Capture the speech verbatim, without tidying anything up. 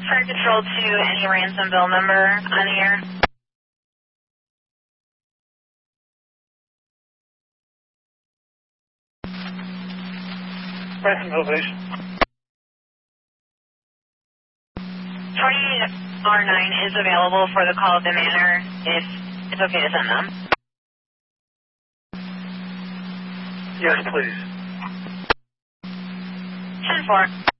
Fire Control to any Ransomville number on the air. Ransomville, please. twenty-eight R nine is available for the call of the manor if it's okay to send them. Yes, please. ten four.